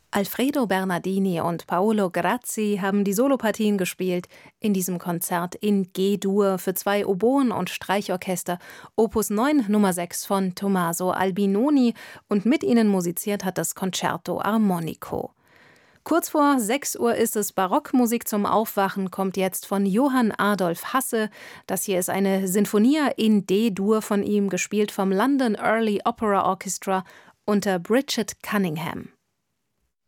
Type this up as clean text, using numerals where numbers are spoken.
Alfredo Bernardini und Paolo Grazzi haben die Solopartien gespielt in diesem Konzert in G-Dur für 2 Oboen und Streichorchester, Opus 9 Nummer 6 von Tommaso Albinoni, und mit ihnen musiziert hat das Concerto Armonico. Kurz vor 6 Uhr ist es. Barockmusik zum Aufwachen kommt jetzt von Johann Adolf Hasse. Das hier ist eine Sinfonia in D-Dur von ihm, gespielt vom London Early Opera Orchestra unter Bridget Cunningham.